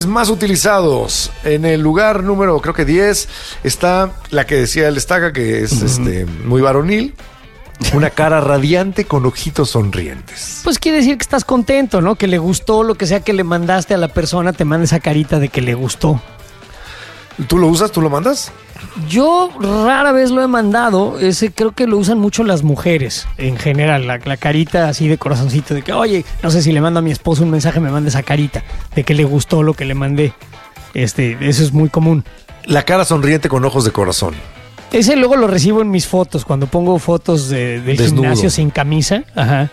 Más utilizados. En el lugar número, creo que 10, está la que decía el Estaca, que es muy varonil. Una cara radiante con ojitos sonrientes. Pues quiere decir que estás contento, ¿no? Que le gustó lo que sea que le mandaste a la persona, te manda esa carita de que le gustó. ¿Tú lo usas? ¿Tú lo mandas? Yo rara vez lo he mandado. Ese creo que lo usan mucho las mujeres en general, la carita así de corazoncito, de que, oye, no sé si le mando a mi esposo un mensaje, me manda esa carita de que le gustó lo que le mandé. Eso es muy común. La cara sonriente con ojos de corazón. Ese luego lo recibo en mis fotos, cuando pongo fotos del Desnudo. gimnasio sin camisa. Ajá.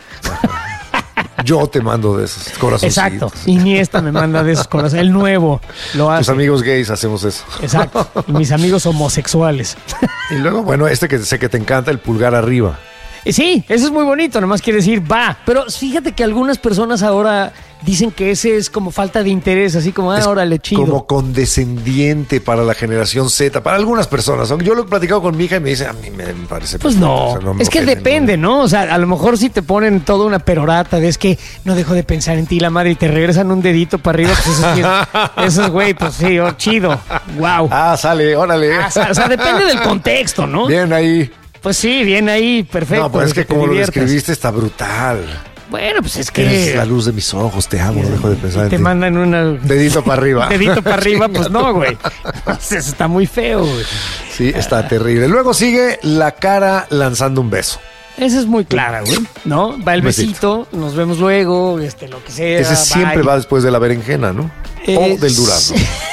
Yo te mando de esos corazoncitos. Exacto. Iniesta me manda de esos corazones. El nuevo lo hace. Tus amigos gays hacemos eso. Exacto. Y mis amigos homosexuales. Y luego, bueno, que sé que te encanta, el pulgar arriba. Sí, eso es muy bonito, nomás quiere decir va. Pero fíjate que algunas personas ahora dicen que ese es como falta de interés, así como, órale, chido. Como condescendiente para la generación Z, para algunas personas. Aunque yo lo he platicado con mi hija y me dice, a mí me parece... Pues no, o sea, me es que ofende, depende, ¿no? O sea, a lo mejor si te ponen toda una perorata de es que no dejo de pensar en ti, la madre, y te regresan un dedito para arriba, pues eso es güey, pues sí, chido, wow. Sale, órale. O sea, depende del contexto, ¿no? Bien ahí. Pues sí, bien ahí, perfecto. No, pues es que como lo describiste está brutal. Bueno, pues es que... Eres la luz de mis ojos, te amo, no dejo de pensar en ti. Te mandan una... Dedito para arriba. Dedito para arriba, pues no, güey. Eso está muy feo, güey. Sí, está terrible. Luego sigue la cara lanzando un beso. Esa es muy clara, güey, ¿no? Va el besito, nos vemos luego, lo que sea. Ese siempre va después de la berenjena, ¿no? O del durazno.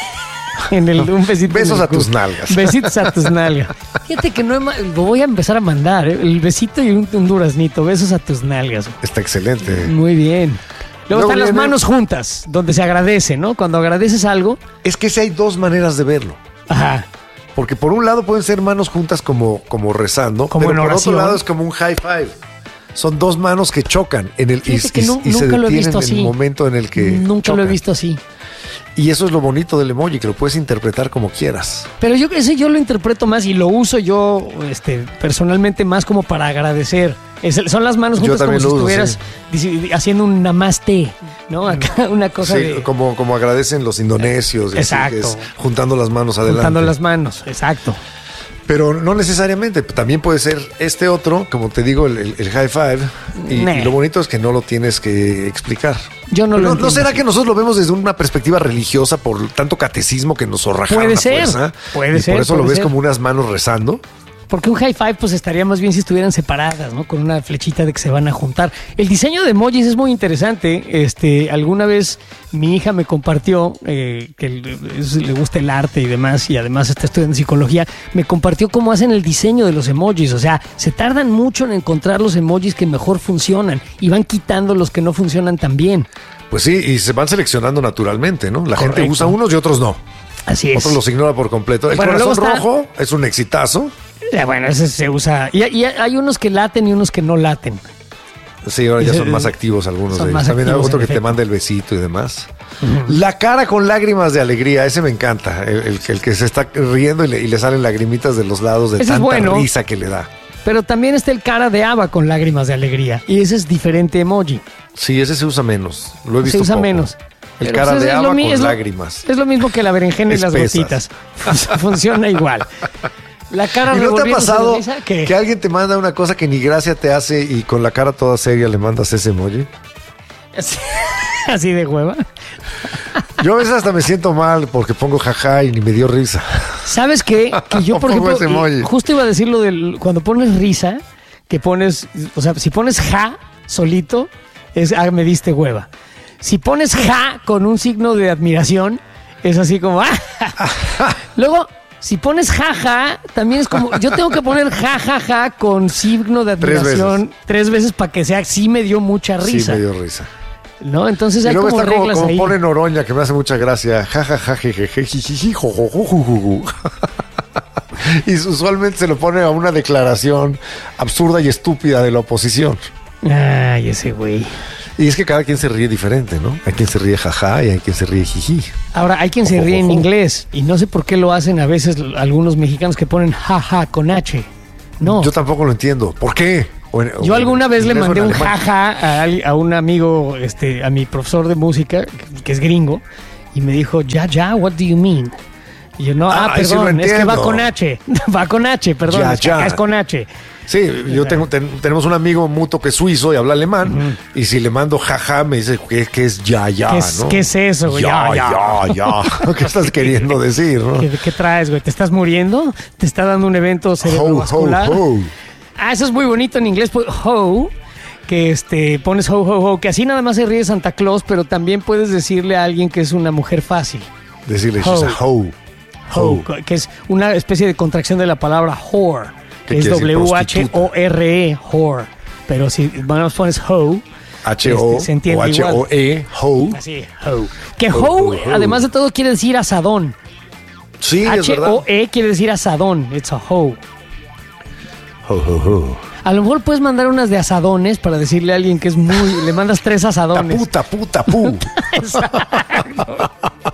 Un besito. Besos a tus nalgas. Besitos a tus nalgas. Fíjate que lo voy a empezar a mandar, ¿eh? El besito y un duraznito. Besos a tus nalgas. Está excelente. Muy bien. Luego están las manos juntas, donde se agradece, ¿no? Cuando agradeces algo. Es que sí hay dos maneras de verlo. Ajá. Porque por un lado pueden ser manos juntas como rezando, como pero por otro lado es como un high five. Son dos manos que chocan en el y se detienen en el momento en el que nunca chocan. Lo he visto así. Y eso es lo bonito del emoji, que lo puedes interpretar como quieras. Pero yo lo interpreto más y lo uso yo personalmente más como para agradecer. Son las manos juntas como si estuvieras haciendo un namaste, ¿no? Acá una cosa de... como agradecen los indonesios. Exacto. Así, que es juntando las manos adelante. Juntando las manos, exacto. Pero no necesariamente, también puede ser este otro, como te digo, el high five. Y lo bonito es que no lo tienes que explicar. Yo no lo entiendo. ¿No será que nosotros lo vemos desde una perspectiva religiosa por tanto catecismo que nos zorrajaron? Puede ser. Puede ser. Por eso lo ves como unas manos rezando. Porque un high five pues estaría más bien si estuvieran separadas, ¿no? Con una flechita de que se van a juntar. El diseño de emojis es muy interesante. Alguna vez mi hija me compartió que le gusta el arte y demás, y además está estudiando psicología, me compartió cómo hacen el diseño de los emojis. O sea, se tardan mucho en encontrar los emojis que mejor funcionan y van quitando los que no funcionan tan bien. Pues sí, y se van seleccionando naturalmente, ¿no? La gente usa unos y otros no. Así es. Otros los ignora por completo. El corazón rojo es un exitazo. Bueno, ese se usa. Y hay unos que laten y unos que no laten. Sí, ahora ya son más activos algunos de ellos. También hay otro que te manda el besito y demás. La cara con lágrimas de alegría, ese me encanta. El que se está riendo y le salen lagrimitas de los lados de tanta risa que le da. Pero también está el cara de haba con lágrimas de alegría. Y ese es diferente emoji. Sí, ese se usa menos. Lo he visto. Se usa menos. El cara de haba con lágrimas. Es lo mismo que la berenjena y las gotitas. Funciona igual. La cara. ¿Y no te ha pasado que alguien te manda una cosa que ni gracia te hace y con la cara toda seria le mandas ese emoji? Así de hueva. Yo a veces hasta me siento mal porque pongo jaja y ni me dio risa. ¿Sabes qué? Que yo, por ejemplo, justo iba a decir lo del cuando pones risa, que pones, o sea, si pones ja solito, es me diste hueva. Si pones ja con un signo de admiración, es así como Luego, si pones jaja, también es como, yo tengo que poner jajaja con signo de admiración 3 veces para que sea, sí me dio mucha risa. Sí me dio risa. ¿No? Entonces y hay luego como está reglas como ahí. Pone Noroña, que me hace mucha gracia. Jajaja, jejeje, jijiji, jojojojujuju. Y usualmente se lo pone a una declaración absurda y estúpida de la oposición. Ay, ese güey. Y es que cada quien se ríe diferente, ¿no? Hay quien se ríe jaja y hay quien se ríe jiji. Ahora, hay quien se ríe en inglés y no sé por qué lo hacen a veces algunos mexicanos que ponen jaja con H. No. Yo tampoco lo entiendo. ¿Por qué? Yo alguna vez le mandé un jaja a un amigo, a mi profesor de música, que es gringo, Y me dijo, ya, what do you mean? Y yo, no, perdón, es que va con H. Va con H, perdón, es con H. Sí, yo tenemos un amigo mutuo que es suizo y habla alemán, y si le mando jaja, me dice que es ya, ¿no? ¿Qué es eso, güey? Ya. ¿Qué estás queriendo decir, no? ¿Qué traes, güey? ¿Te estás muriendo? ¿Te está dando un evento cerebrovascular? Ho. Eso es muy bonito en inglés, pues, ho, que pones ho, que así nada más se ríe Santa Claus, pero también puedes decirle a alguien que es una mujer fácil. Decirle ho. Ho, que es una especie de contracción de la palabra whore. Que es W-H-O-R-E, whore. Pero si pones ho, H-O, se entiende o H-O-E, ho. Así, ho. Que ho, además de todo, quiere decir asadón. Sí, es verdad. H-O-E quiere decir asadón. It's a ho. Ho. A lo mejor puedes mandar unas de asadones para decirle a alguien que es le mandas 3 asadones. Puta. Exacto.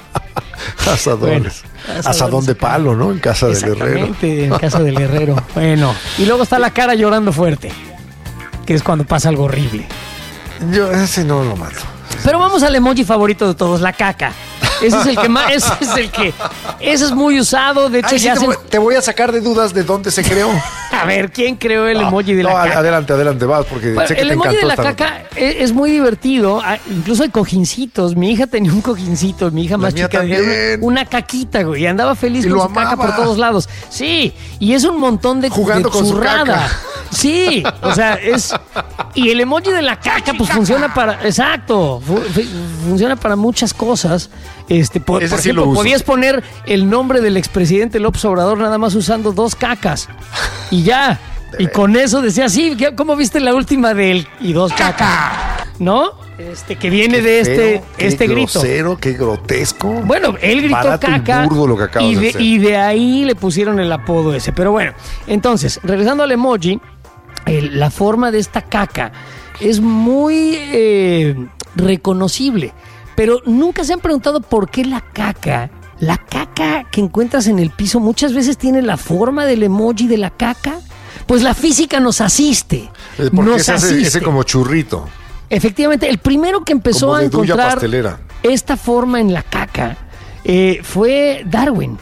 Asadones. Asadón de palo, ¿no? En casa del herrero. Exactamente, en casa del herrero. Bueno, y luego está la cara llorando fuerte, que es cuando pasa algo horrible. Yo ese no lo mato. Pero vamos al emoji favorito de todos, la caca. Ese es el que más, ese es muy usado, de hecho te voy a sacar de dudas de dónde se creó. A ver, ¿quién creó el emoji de la caca? Adelante, vas, porque sé que el te emoji encantó de la caca es muy divertido, incluso hay cojincitos. Mi hija tenía un cojincito, mi hija más chica, una caquita, güey, y andaba feliz con su caca por todos lados. Sí, y es un montón de jugando con churrada. Su caca. Sí, o sea, y el emoji de la caca pues funciona para, exacto, funciona para muchas cosas. Por ejemplo, podías poner el nombre del expresidente López Obrador nada más usando 2 cacas y ya. Y con eso decía, sí, ¿cómo viste la última de él? Y 2 caca, ¿no? Que viene qué de feo, este grito. Qué grosero, qué grotesco. Bueno, él gritó caca lo que acabas de hacer. Y de ahí le pusieron el apodo ese. Pero bueno, entonces, regresando al emoji, la forma de esta caca es muy reconocible. Pero nunca se han preguntado por qué la caca que encuentras en el piso muchas veces tiene la forma del emoji de la caca. Pues la física nos asiste. Porque ese como churrito. Efectivamente, el primero que empezó a encontrar esta forma en la caca fue Darwin.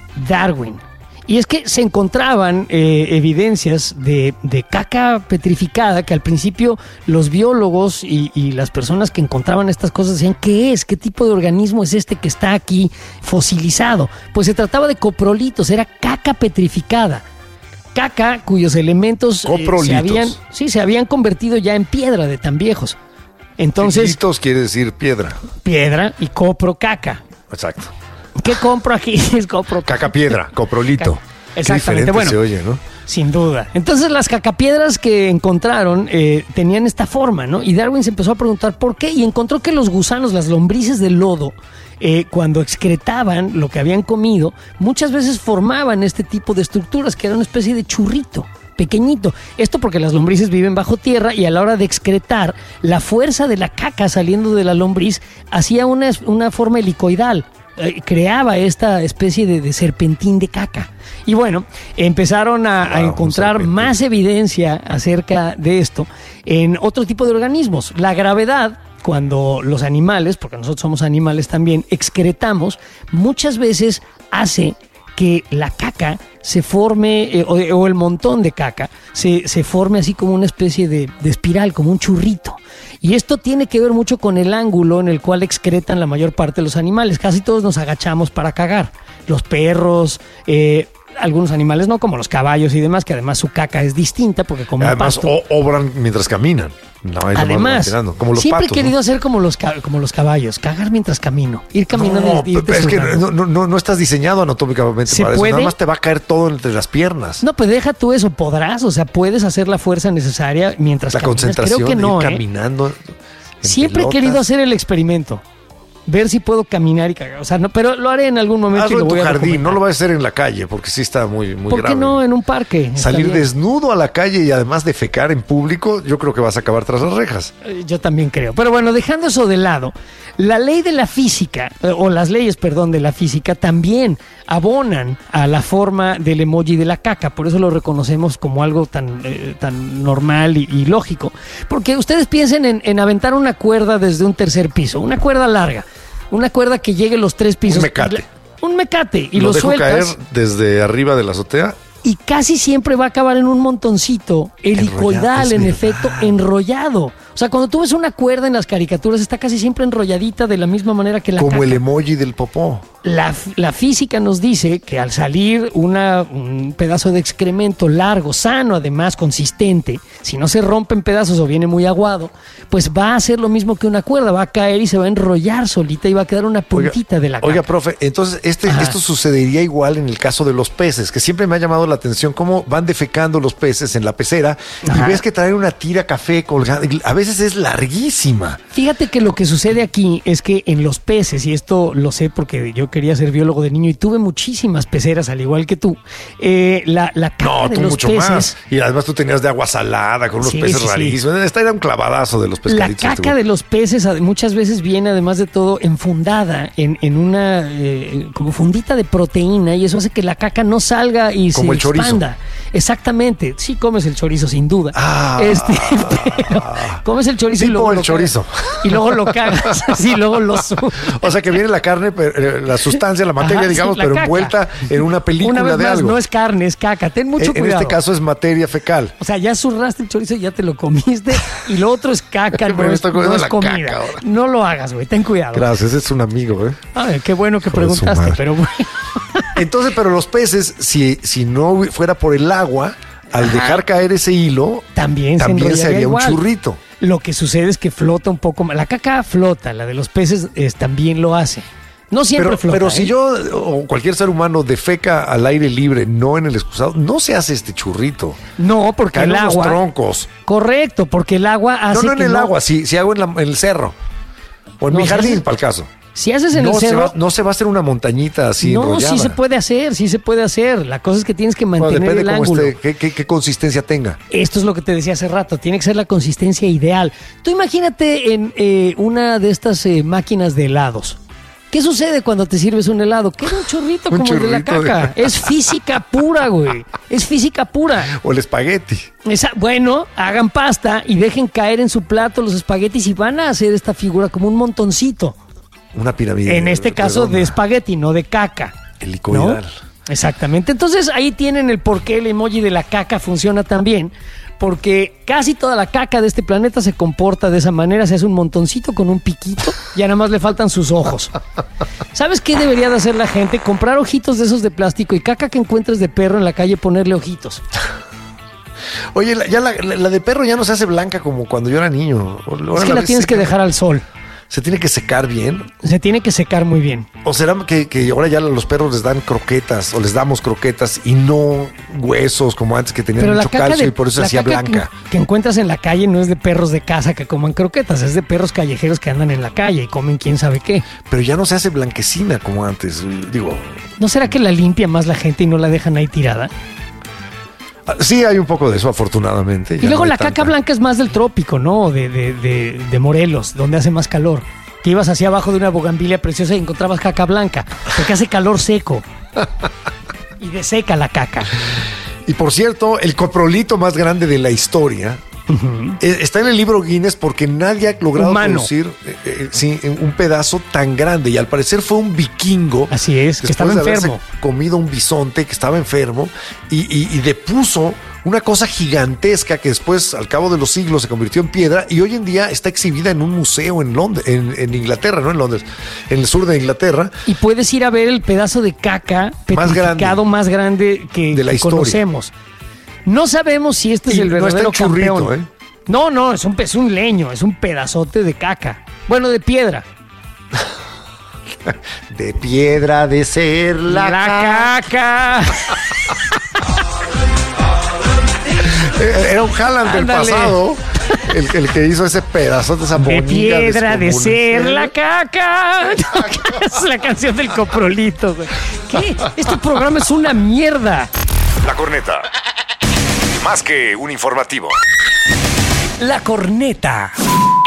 Y es que se encontraban evidencias de caca petrificada que al principio los biólogos y las personas que encontraban estas cosas decían, ¿qué es? ¿Qué tipo de organismo es este que está aquí fosilizado? Pues se trataba de coprolitos, era caca petrificada. Caca cuyos elementos se habían convertido ya en piedra de tan viejos. Entonces, Litos quiere decir piedra. Piedra y copro caca. Exacto. ¿Qué compro aquí? Es copro caca piedra, coprolito. Exactamente, bueno, se oye, ¿no? Sin duda. Entonces las cacapiedras que encontraron tenían esta forma, ¿no? Y Darwin se empezó a preguntar por qué y encontró que los gusanos, las lombrices del lodo, cuando excretaban lo que habían comido, muchas veces formaban este tipo de estructuras que era una especie de churrito pequeñito. Esto porque las lombrices viven bajo tierra y a la hora de excretar, la fuerza de la caca saliendo de la lombriz hacía una forma helicoidal. Creaba esta especie de serpentín de caca. Y bueno, empezaron a encontrar más evidencia acerca de esto en otro tipo de organismos. La gravedad, cuando los animales, porque nosotros somos animales también, excretamos, muchas veces hace que la caca se forme, o el montón de caca, se forme así como una especie de espiral, como un churrito. Y esto tiene que ver mucho con el ángulo en el cual excretan la mayor parte de los animales. Casi todos nos agachamos para cagar. Los perros, algunos animales no, como los caballos y demás, que además su caca es distinta porque como además obran mientras caminan. No, además, como los siempre patos, he querido hacer como los caballos, cagar mientras camino, ir caminando. Pero es que no estás diseñado anatómicamente para eso, nada más te va a caer todo entre las piernas. No, pues deja tú eso, podrás, o sea, puedes hacer la fuerza necesaria mientras la caminas. Concentración, creo que no, caminando. Siempre he querido hacer el experimento. Ver si puedo caminar y cagar. O sea, no, pero lo haré en algún momento. Hazlo y lo voy en tu a jardín, no lo vas a hacer en la calle, porque sí está muy ¿Por grave. qué no en un parque? Salir desnudo a la calle y además defecar en público, yo creo que vas a acabar tras las rejas. Yo también creo. Pero bueno, dejando eso de lado, la ley de la física, o las leyes, perdón, de la física, también abonan a la forma del emoji de la caca. Por eso lo reconocemos como algo tan normal y lógico. Porque ustedes piensen en aventar una cuerda desde un tercer piso, una cuerda larga. Una cuerda que llegue los 3 pisos. Un mecate. Y lo sueltas. Caer desde arriba de la azotea. Y casi siempre va a acabar en un montoncito helicoidal, en efecto, enrollado. O sea, cuando tú ves una cuerda en las caricaturas, está casi siempre enrolladita de la misma manera que la caca. Como el emoji del popó. La física nos dice que al salir un pedazo de excremento largo, sano, además consistente, si no se rompe en pedazos o viene muy aguado, pues va a hacer lo mismo que una cuerda, va a caer y se va a enrollar solita y va a quedar una puntita de la caca. Oiga, profe, entonces esto sucedería igual en el caso de los peces, que siempre me ha llamado la atención cómo van defecando los peces en la pecera y ves que traen una tira café colgada, a veces es larguísima. Fíjate que lo que sucede aquí es que en los peces, y esto lo sé porque yo quería ser biólogo de niño y tuve muchísimas peceras al igual que tú, la caca de los mucho peces más. Y además tú tenías de agua salada con unos peces rarísimos. Esta era un clavadazo de los pescaditos. La caca de los peces muchas veces viene además de todo enfundada en una como fundita de proteína y eso hace que la caca no salga y como se expanda. Chorizo. Exactamente. Sí comes el chorizo sin duda. Pero comes el chorizo y luego y luego lo cagas. Sí, luego lo subes. O sea que viene la carne, la sustancia, la materia, digamos, pero envuelta en una película una vez de más, algo. No es carne, es caca. Ten mucho cuidado. En este caso es materia fecal. O sea, ya zurraste el chorizo y ya te lo comiste y lo otro es caca, no es comida. No lo hagas, güey. Ten cuidado. Gracias, es un amigo, A ver, qué bueno que preguntaste, pero bueno. Entonces, pero los peces, si no fuera por el agua, al dejar caer ese hilo, también se haría igual. Un churrito. Lo que sucede es que flota un poco más. La caca flota, la de los peces también lo hace. No siempre flota. Pero si yo o cualquier ser humano defeca al aire libre, no en el excusado, no se hace este churrito. No, porque el agua. Los troncos. Correcto, porque el agua hace. No en el agua, si hago en el cerro. O en mi jardín, para el caso. Si haces en el cerro... No se va a hacer una montañita así enrollada. No, sí se puede hacer. La cosa es que tienes que mantener el ángulo. Qué consistencia tenga. Esto es lo que te decía hace rato. Tiene que ser la consistencia ideal. Tú imagínate en una de estas máquinas de helados. ¿Qué sucede cuando te sirves un helado? Queda un chorrito como el de la caca. Es física pura, güey. Es física pura. O el espagueti. Bueno, hagan pasta y dejen caer en su plato los espaguetis y van a hacer esta figura como un montoncito. Una pirámide. En este caso redonda. De espagueti, no de caca. Helicoidal. ¿No? Exactamente. Entonces ahí tienen el por qué el emoji de la caca funciona tan bien. Porque casi toda la caca de este planeta se comporta de esa manera. Se hace un montoncito con un piquito y nada más le faltan sus ojos. ¿Sabes qué debería de hacer la gente? Comprar ojitos de esos de plástico y caca que encuentres de perro en la calle ponerle ojitos. Oye, la de perro ya no se hace blanca como cuando yo era niño. Es que la tienes que dejar al sol. ¿Se tiene que secar bien? Se tiene que secar muy bien. ¿O será que ahora ya los perros les dan croquetas o les damos croquetas y no huesos como antes que tenían mucho calcio y por eso se hacía blanca? Que encuentras en la calle no es de perros de casa que coman croquetas, es de perros callejeros que andan en la calle y comen quién sabe qué. Pero ya no se hace blanquecina como antes, digo. ¿No será que la limpia más la gente y no la dejan ahí tirada? Sí, hay un poco de eso, afortunadamente. Y luego la caca blanca es más del trópico, ¿no? De Morelos, donde hace más calor. Que ibas hacia abajo de una bugambilia preciosa y encontrabas caca blanca, porque hace calor seco. Y deseca la caca. Y por cierto, el coprolito más grande de la historia está en el libro Guinness porque nadie ha logrado producir un pedazo tan grande. Y al parecer fue un vikingo. Así es, que estaba enfermo. Comido un bisonte que estaba enfermo y depuso una cosa gigantesca que después, al cabo de los siglos, se convirtió en piedra y hoy en día está exhibida en un museo en Londres, en Inglaterra, no en Londres, en el sur de Inglaterra. Y puedes ir a ver el pedazo de caca petrificado más grande que conocemos. No sabemos si este es el verdadero campeón. Churrito, No, es un leño, es un pedazote de caca. Bueno, de piedra. De piedra de ser la caca. Era un Haaland del pasado, el que hizo ese pedazote, esa bonita. De piedra de ser la caca. Es la canción del coprolito, güey. ¿Qué? Este programa es una mierda. La Corneta. Más que un informativo. La Corneta.